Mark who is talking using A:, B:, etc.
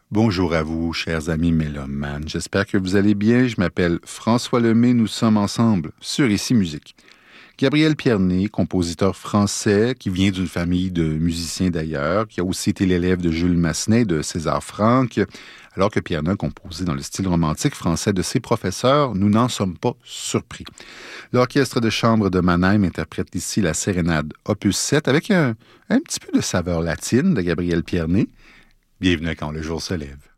A: Bonjour à vous, chers amis mélomanes. J'espère que vous allez bien. Je m'appelle François Lemay. Nous sommes ensemble sur Ici Musique. Gabriel Pierné, compositeur français qui vient d'une famille de musiciens d'ailleurs, qui a aussi été l'élève de Jules Massenet et de César Franck. Alors que Pierné a composé dans le style romantique français de ses professeurs, nous n'en sommes pas surpris. L'orchestre de chambre de Mannheim interprète ici la sérénade opus 7 avec un petit peu de saveur latine de Gabriel Pierné. Bienvenue à Quand le jour se lève.